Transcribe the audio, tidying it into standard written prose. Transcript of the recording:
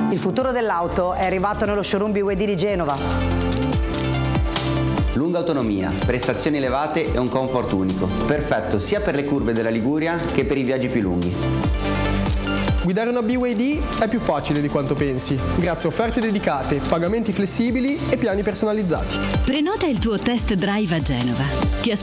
Il futuro dell'auto è arrivato nello showroom BYD di Genova. Lunga autonomia, prestazioni elevate e un comfort unico, perfetto sia per le curve della Liguria che per i viaggi più lunghi. Guidare una BYD è più facile di quanto pensi, grazie a offerte dedicate, pagamenti flessibili e piani personalizzati. Prenota il tuo test drive a Genova. Ti